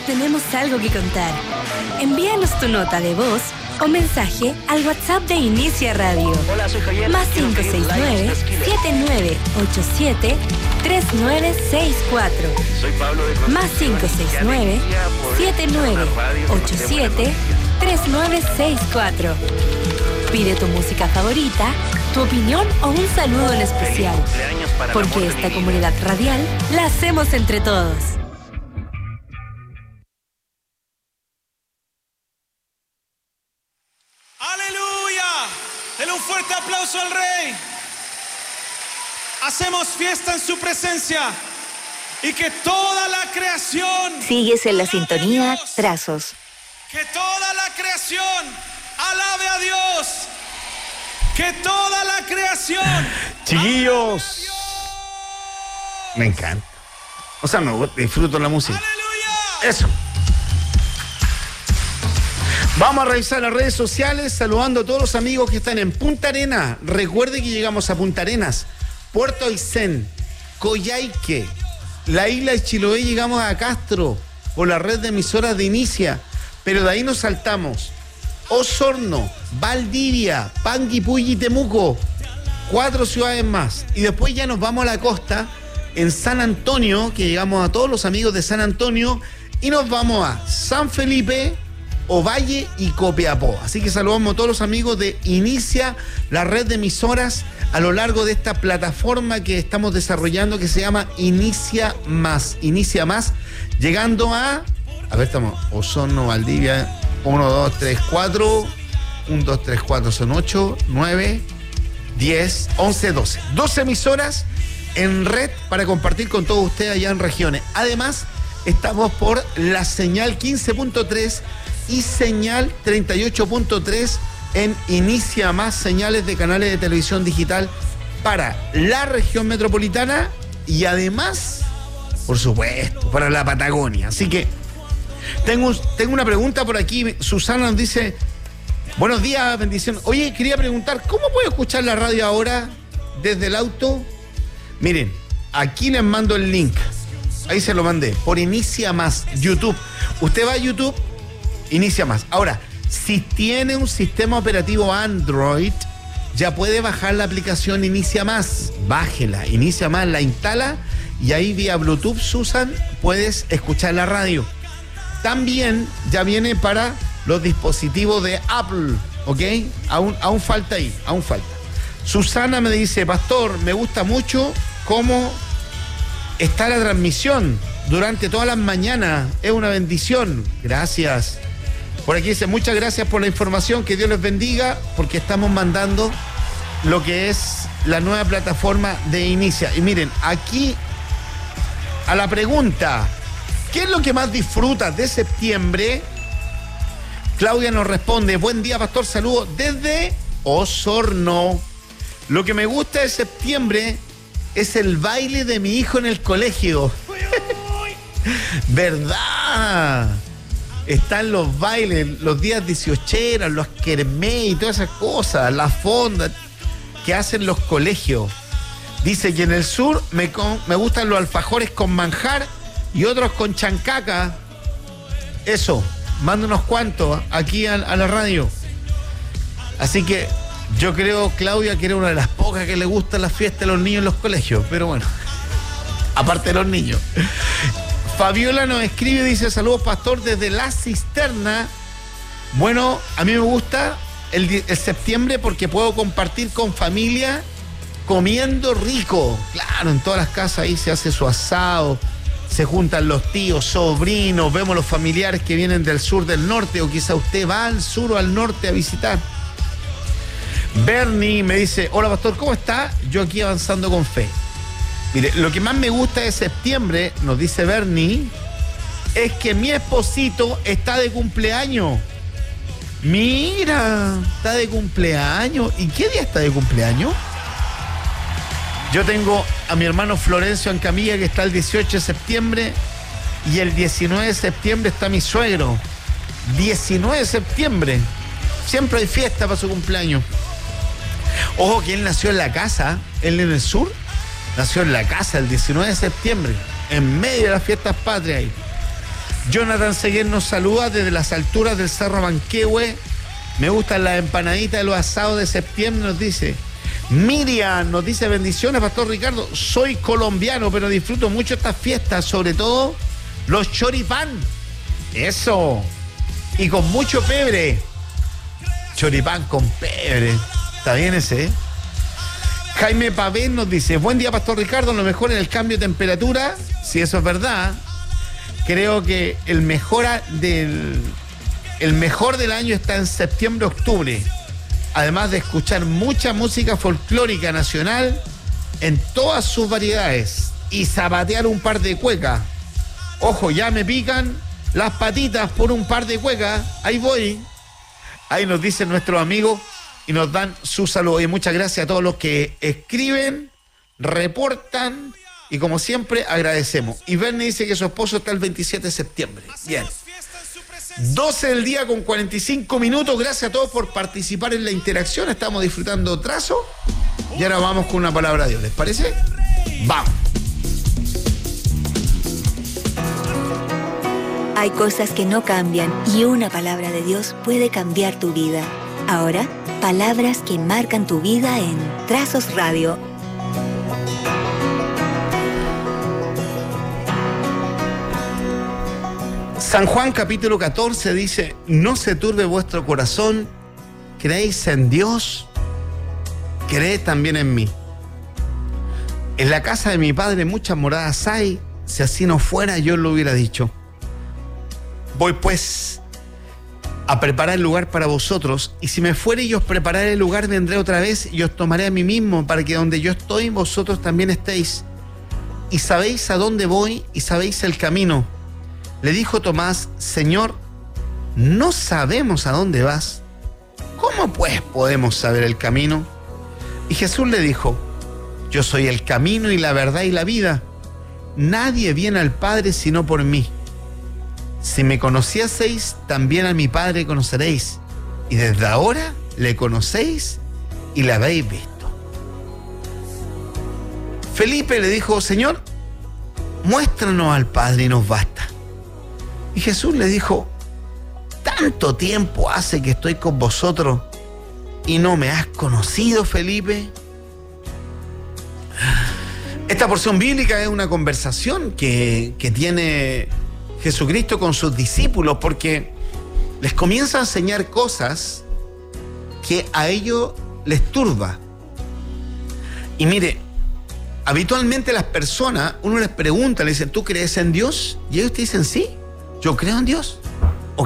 tenemos algo que contar. Envíanos tu nota de voz o mensaje al WhatsApp de Inicia Radio. Hola, soy Javier. Más 569-7987-3964. Soy Pablo de Más 569-7987-3964. Pide tu música favorita, tu opinión o un saludo en especial. Porque esta comunidad radial la hacemos entre todos. ¡Aleluya! Denle un fuerte aplauso al Rey. Hacemos fiesta en su presencia y que toda la creación... Sigues en la sintonía Trazos. Que toda la creación alabe a Dios. Que toda la creación... Chiquillos, me encanta. O sea, disfruto la música. ¡Aleluya! Eso. Vamos a revisar las redes sociales saludando a todos los amigos que están en Punta Arenas. Recuerde que llegamos a Punta Arenas, Puerto Aysén, Coyhaique, la isla de Chiloé, llegamos a Castro por la red de emisoras de Inicia, pero de ahí nos saltamos Osorno, Valdivia, Panguipulli y Temuco, 4 ciudades más, y después ya nos vamos a la costa en San Antonio, que llegamos a todos los amigos de San Antonio, y nos vamos a San Felipe, Ovalle y Copiapó. Así que saludamos a todos los amigos de Inicia, la red de emisoras a lo largo de esta plataforma que estamos desarrollando que se llama Inicia Más. Inicia Más, llegando a ver, estamos Osorno, Valdivia, 1, 2, 3, 4, 1, 2, 3, 4, son 8, 9, 10, 11, 12. 12 emisoras en red para compartir con todos ustedes allá en regiones. Además, estamos por la señal 15.3 y señal 38.3 en Inicia Más, señales de canales de televisión digital para la región metropolitana y además, por supuesto, para la Patagonia. Así que tengo una pregunta por aquí. Susana nos dice: buenos días, bendición. Oye, quería preguntar, ¿cómo puedo escuchar la radio ahora desde el auto? Miren, aquí les mando el link. Ahí se lo mandé, por Inicia Más, YouTube. Usted va a YouTube, Inicia Más. Ahora, si tiene un sistema operativo Android, ya puede bajar la aplicación Inicia Más. Bájela, Inicia Más, la instala y ahí vía Bluetooth, Susan, puedes escuchar la radio. También ya viene para los dispositivos de Apple, ¿ok? Aún falta ahí, aún falta. Susana me dice: pastor, me gusta mucho cómo está la transmisión durante todas las mañanas, es una bendición. Gracias. Por aquí dice: muchas gracias por la información, que Dios les bendiga, porque estamos mandando lo que es la nueva plataforma de Inicia. Y miren, aquí a la pregunta, ¿qué es lo que más disfrutas de septiembre? Claudia nos responde: buen día, pastor, saludos desde Osorno. Lo que me gusta de septiembre es el baile de mi hijo en el colegio. ¿Verdad? Están los bailes, los días 18, los kermés y todas esas cosas, las fondas que hacen los colegios. Dice que en el sur me gustan los alfajores con manjar y otros con chancaca. Eso, manda unos cuantos aquí a la radio. Así que yo creo, Claudia, que era una de las pocas que le gustan las fiestas de los niños en los colegios, pero bueno, aparte de los niños. Fabiola nos escribe y dice: saludos, pastor, desde La Cisterna. Bueno, a mí me gusta el septiembre porque puedo compartir con familia comiendo rico. Claro, en todas las casas ahí se hace su asado, se juntan los tíos, sobrinos, vemos los familiares que vienen del sur, del norte, o quizá usted va al sur o al norte a visitar. Bernie me dice: hola, pastor, ¿cómo está? Yo aquí avanzando con fe. Mire, lo que más me gusta de septiembre, nos dice Bernie, es que mi esposito está de cumpleaños. Mira, está de cumpleaños. ¿Y qué día está de cumpleaños? Yo tengo a mi hermano Florencio en Camilla, que está el 18 de septiembre, y el 19 de septiembre está mi suegro. 19 de septiembre. Siempre hay fiesta para su cumpleaños. Ojo que él nació en la casa, él en el sur, nació en la casa el 19 de septiembre, en medio de las fiestas patrias ahí. Jonathan Seguer nos saluda desde las alturas del Cerro Manquehue. Me gustan las empanaditas de los asados de septiembre, nos dice. Miriam nos dice: bendiciones, Pastor Ricardo. Soy colombiano, pero disfruto mucho estas fiestas, sobre todo los choripán. Eso. Y con mucho pebre. Choripán con pebre. Está bien ese, ¿eh? Jaime Pavén nos dice: buen día, Pastor Ricardo, lo mejor en el cambio de temperatura. Si eso es verdad, creo que el mejor del año está en septiembre-octubre. Además de escuchar mucha música folclórica nacional en todas sus variedades y zapatear un par de cuecas. Ojo, ya me pican las patitas por un par de cuecas. Ahí voy. Ahí nos dicen nuestros amigos y nos dan su saludo. Y muchas gracias a todos los que escriben, reportan y como siempre agradecemos. Y Verne dice que su esposo está el 27 de septiembre. Bien. 12 del día con 45 minutos. Gracias a todos por participar en la interacción. Estamos disfrutando Trazo. Y ahora vamos con una palabra de Dios. ¿Les parece? Vamos. Hay cosas que no cambian y una palabra de Dios puede cambiar tu vida. Ahora, palabras que marcan tu vida en Trazos Radio. San Juan capítulo 14 dice: no se turbe vuestro corazón, creéis en Dios, creed también en mí. En la casa de mi Padre muchas moradas hay, si así no fuera yo lo hubiera dicho. Voy pues a preparar el lugar para vosotros, y si me fuere y os prepararé el lugar, vendré otra vez y os tomaré a mí mismo, para que donde yo estoy vosotros también estéis. Y sabéis a dónde voy y sabéis el camino. Le dijo Tomás: Señor, no sabemos a dónde vas. ¿Cómo pues podemos saber el camino? Y Jesús le dijo: yo soy el camino y la verdad y la vida. Nadie viene al Padre sino por mí. Si me conocieseis, también a mi Padre conoceréis. Y desde ahora le conocéis y le habéis visto. Felipe le dijo: Señor, muéstranos al Padre y nos basta. Y Jesús le dijo: ¿tanto tiempo hace que estoy con vosotros y no me has conocido, Felipe? Esta porción bíblica es una conversación que tiene Jesucristo con sus discípulos, porque les comienza a enseñar cosas que a ellos les turba. Y mire, habitualmente las personas, uno les pregunta, le dicen: ¿tú crees en Dios? Y ellos te dicen: sí. ¿Yo creo en Dios? Ok.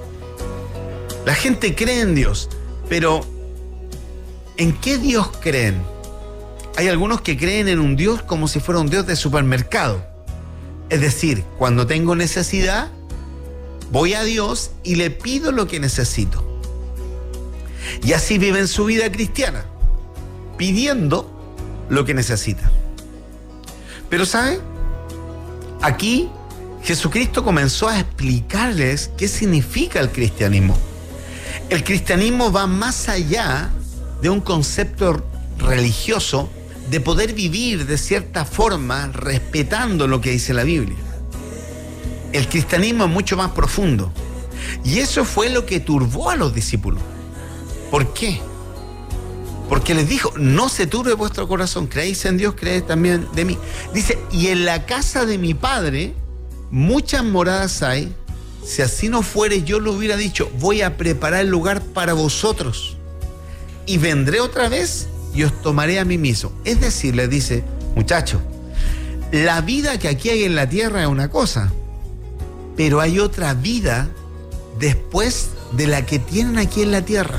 La gente cree en Dios, pero ¿en qué Dios creen? Hay algunos que creen en un Dios como si fuera un Dios de supermercado. Es decir, cuando tengo necesidad, voy a Dios y le pido lo que necesito. Y así viven su vida cristiana, pidiendo lo que necesitan. Pero ¿sabe? Aquí Jesucristo comenzó a explicarles qué significa el cristianismo. El cristianismo va más allá de un concepto religioso de poder vivir de cierta forma respetando lo que dice la Biblia. El cristianismo es mucho más profundo. Y eso fue lo que turbó a los discípulos. ¿Por qué? Porque les dijo: no se turbe vuestro corazón, creéis en Dios, creed también de mí. Dice: y en la casa de mi Padre muchas moradas hay, si así no fuere yo lo hubiera dicho. Voy a preparar el lugar para vosotros y vendré otra vez y os tomaré a mí mismo. Es decir, les dice: muchachos, la vida que aquí hay en la tierra es una cosa, pero hay otra vida después de la que tienen aquí en la tierra.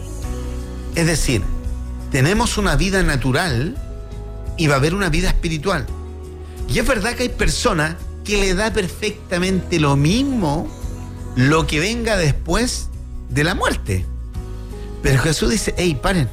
Es decir, tenemos una vida natural y va a haber una vida espiritual. Y es verdad que hay personas que le da perfectamente lo mismo lo que venga después de la muerte. Pero Jesús dice: hey, paren.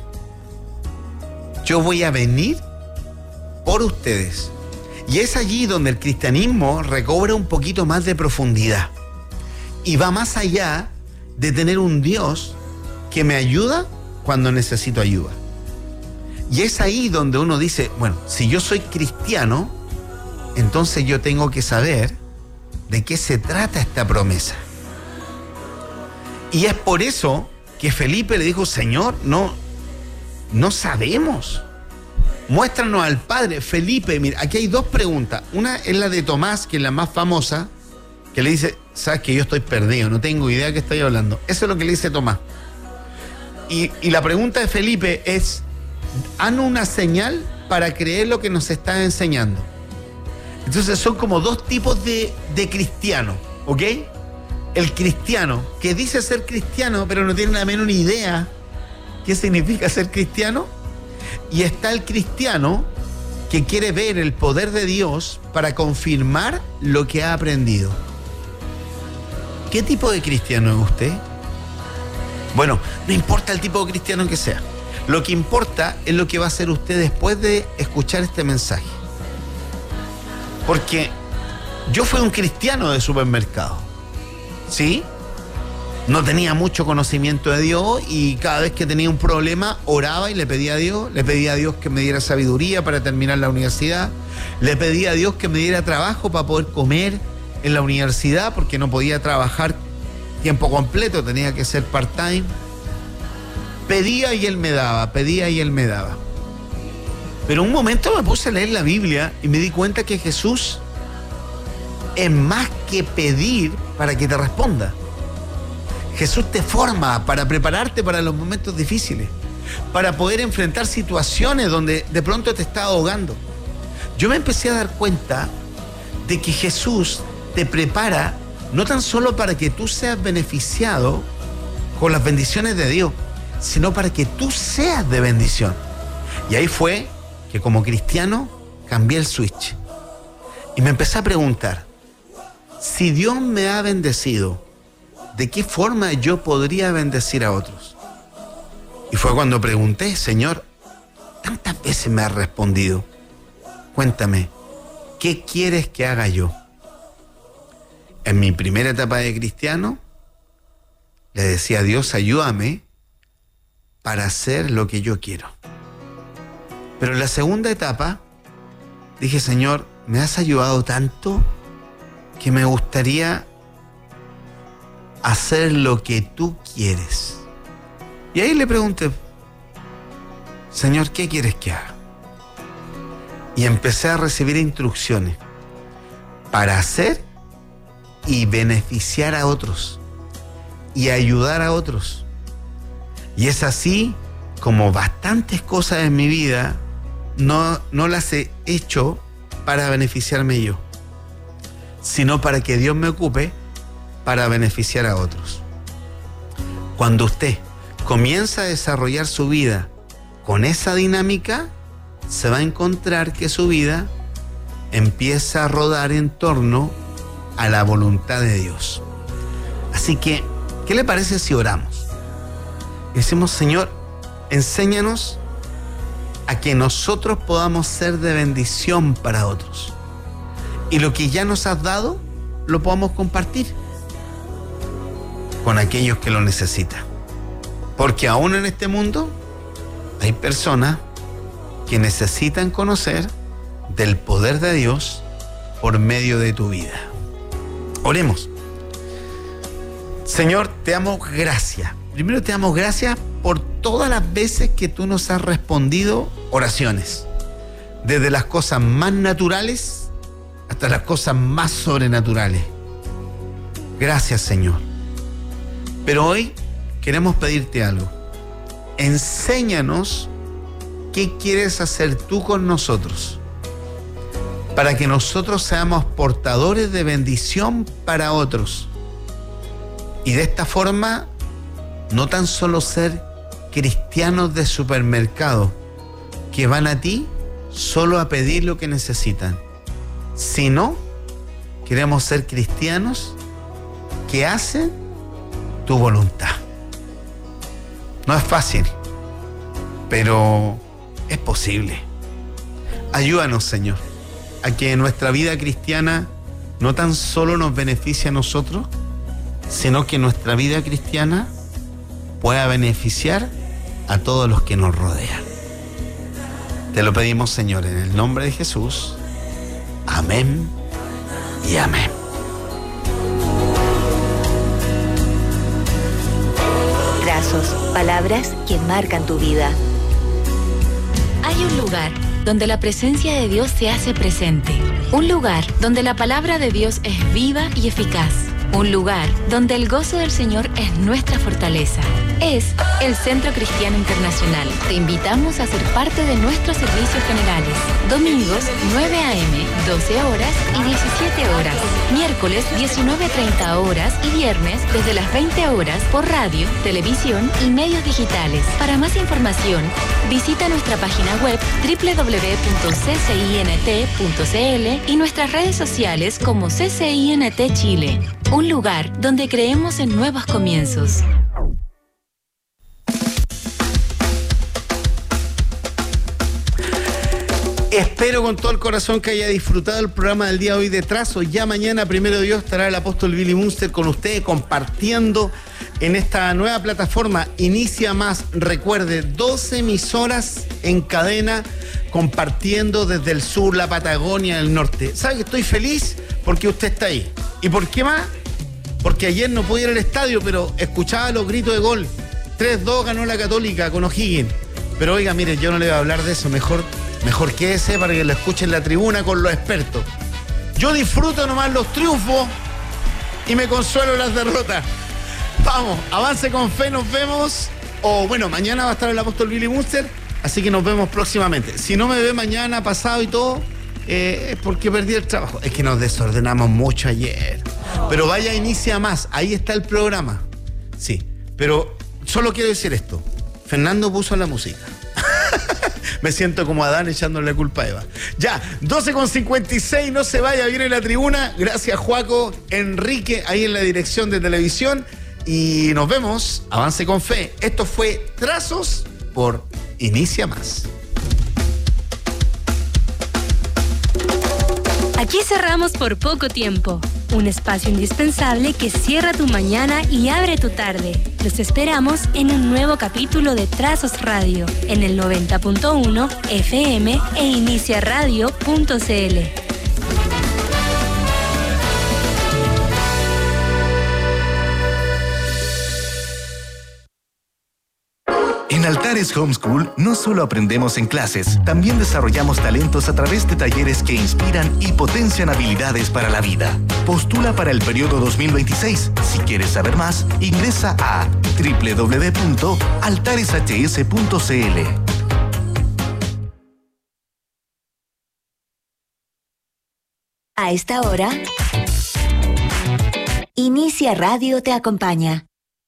Yo voy a venir por ustedes. Y es allí donde el cristianismo recobra un poquito más de profundidad. Y va más allá de tener un Dios que me ayuda cuando necesito ayuda. Y es ahí donde uno dice: bueno, si yo soy cristiano, entonces yo tengo que saber de qué se trata esta promesa. Y es por eso que Felipe le dijo, Señor, no sabemos. Muéstranos al Padre. Felipe, mira, aquí hay dos preguntas. Una es la de Tomás, que es la más famosa, que le dice, sabes que yo estoy perdido, no tengo idea de qué estoy hablando. Eso es lo que le dice Tomás. Y la pregunta de Felipe es, haznos una señal para creer lo que nos estás enseñando. Entonces son como dos tipos de cristiano, ¿ok? El cristiano que dice ser cristiano, pero no tiene la menor idea qué significa ser cristiano. Y está el cristiano que quiere ver el poder de Dios para confirmar lo que ha aprendido. ¿Qué tipo de cristiano es usted? Bueno, no importa el tipo de cristiano que sea. Lo que importa es lo que va a hacer usted después de escuchar este mensaje. Porque yo fui un cristiano de supermercado, ¿sí? No tenía mucho conocimiento de Dios y cada vez que tenía un problema oraba y le pedía a Dios que me diera sabiduría para terminar la universidad, le pedía a Dios que me diera trabajo para poder comer en la universidad porque no podía trabajar tiempo completo, tenía que ser part-time. Pedía y Él me daba, pedía y Él me daba. Pero un momento me puse a leer la Biblia y me di cuenta que Jesús es más que pedir para que te responda. Jesús te forma para prepararte para los momentos difíciles, para poder enfrentar situaciones donde de pronto te está ahogando. Yo me empecé a dar cuenta de que Jesús te prepara no tan solo para que tú seas beneficiado con las bendiciones de Dios, sino para que tú seas de bendición. Y ahí fue que como cristiano cambié el switch y me empecé a preguntar, si Dios me ha bendecido, ¿de qué forma yo podría bendecir a otros? Y fue cuando pregunté, Señor, tantas veces me has respondido, cuéntame, ¿qué quieres que haga yo? En mi primera etapa de cristiano, le decía a Dios, ayúdame para hacer lo que yo quiero. Pero en la segunda etapa, dije, Señor, me has ayudado tanto que me gustaría hacer lo que tú quieres. Y ahí le pregunté, Señor, ¿qué quieres que haga? Y empecé a recibir instrucciones para hacer y beneficiar a otros y ayudar a otros. Y es así como bastantes cosas en mi vida no las he hecho para beneficiarme yo, sino para que Dios me ocupe para beneficiar a otros. Cuando usted comienza a desarrollar su vida con esa dinámica, se va a encontrar que su vida empieza a rodar en torno a la voluntad de Dios. Así que, ¿qué le parece si oramos? Decimos, Señor, enséñanos a que nosotros podamos ser de bendición para otros. Y lo que ya nos has dado, lo podamos compartir con aquellos que lo necesitan. Porque aún en este mundo hay personas que necesitan conocer del poder de Dios por medio de tu vida. Oremos. Señor, te damos gracias. Primero te damos gracias por todas las veces que tú nos has respondido oraciones. Desde las cosas más naturales hasta las cosas más sobrenaturales. Gracias, Señor. Pero hoy queremos pedirte algo. Enséñanos qué quieres hacer tú con nosotros, para que nosotros seamos portadores de bendición para otros. Y de esta forma, no tan solo ser cristianos de supermercado que van a ti solo a pedir lo que necesitan, sino queremos ser cristianos que hacen tu voluntad. No es fácil, pero es posible. Ayúdanos, Señor, a que nuestra vida cristiana no tan solo nos beneficie a nosotros, sino que nuestra vida cristiana pueda beneficiar a todos los que nos rodean. Te lo pedimos, Señor, en el nombre de Jesús. Amén y amén. Palabras que marcan tu vida. Hay un lugar donde la presencia de Dios se hace presente. Un lugar donde la palabra de Dios es viva y eficaz. Un lugar donde el gozo del Señor es nuestra fortaleza. Es el Centro Cristiano Internacional. Te invitamos a ser parte de nuestros servicios generales. Domingos, 9 a.m., 12 horas y 17 horas. Miércoles, 19:30 horas y viernes, desde las 20 horas, por radio, televisión y medios digitales. Para más información, visita nuestra página web www.ccint.cl y nuestras redes sociales como CCINT Chile. Un lugar donde creemos en nuevos comienzos. Espero con todo el corazón que haya disfrutado el programa del día de hoy de Trazos. Ya mañana, primero Dios, estará el apóstol Billy Munster con ustedes compartiendo en esta nueva plataforma Inicia Más. Recuerde, 12 emisoras en cadena compartiendo desde el sur, la Patagonia, el norte. ¿Sabe que estoy feliz? Porque usted está ahí. ¿Y por qué más? Porque ayer no pude ir al estadio, pero escuchaba los gritos de gol. 3-2 ganó la Católica con O'Higgins. Pero oiga, mire, yo no le voy a hablar de eso. Mejor quédese para que lo escuchen en la tribuna con los expertos. Yo disfruto nomás los triunfos y me consuelo las derrotas. Vamos, avance con fe, nos vemos. O bueno, mañana va a estar el apóstol Billy Munster, así que nos vemos próximamente. Si no me ve mañana, pasado y todo, es porque perdí el trabajo. Es que nos desordenamos mucho ayer. Pero vaya, Inicia Más, ahí está el programa. Sí, pero solo quiero decir esto. Fernando puso la música. Me siento como Adán echándole la culpa a Eva. Ya, 12:56, no se vaya, viene la tribuna. Gracias, Juaco, Enrique, ahí en la dirección de televisión. Y nos vemos, avance con fe. Esto fue Trazos por Inicia Más. Aquí cerramos por poco tiempo. Un espacio indispensable que cierra tu mañana y abre tu tarde. Los esperamos en un nuevo capítulo de Trazos Radio, en el 90.1 FM e iniciaradio.cl. En Altares Homeschool no solo aprendemos en clases, también desarrollamos talentos a través de talleres que inspiran y potencian habilidades para la vida. Postula para el periodo 2026. Si quieres saber más, ingresa a www.altareshs.cl. A esta hora, Inicia Radio te acompaña.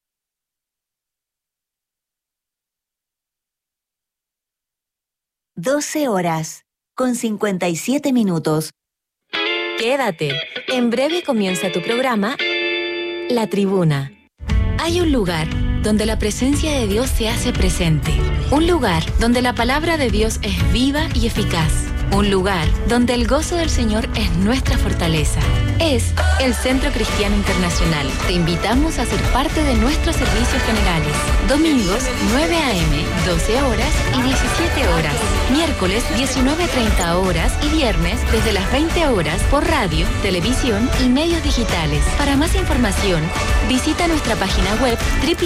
12 horas, con 57 minutos. Quédate. En breve comienza tu programa, La Tribuna. Hay un lugar donde la presencia de Dios se hace presente. Un lugar donde la palabra de Dios es viva y eficaz. Un lugar donde el gozo del Señor es nuestra fortaleza. Es el Centro Cristiano Internacional. Te invitamos a ser parte de nuestros servicios generales. Domingos, 9 a.m., 12 horas y 17 horas. Miércoles, 19:30 horas y viernes, desde las 20 horas, por radio, televisión y medios digitales. Para más información, visita nuestra página web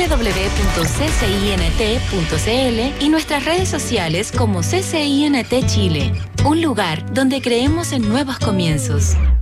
www.ccint.cl y nuestras redes sociales como CCINT Chile. Un lugar donde creemos en nuevos comienzos.